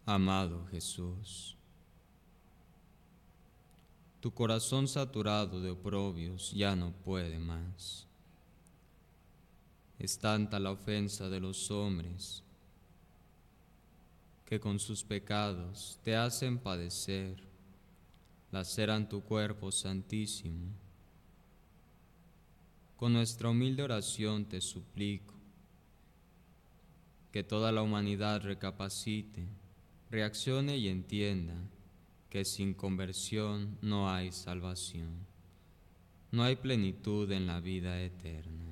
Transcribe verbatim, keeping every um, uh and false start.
Amado Jesús, tu corazón saturado de oprobios ya no puede más. Es tanta la ofensa de los hombres que con sus pecados te hacen padecer, laceran tu cuerpo santísimo. Con nuestra humilde oración te suplico que toda la humanidad recapacite, reaccione y entienda que sin conversión no hay salvación, no hay plenitud en la vida eterna.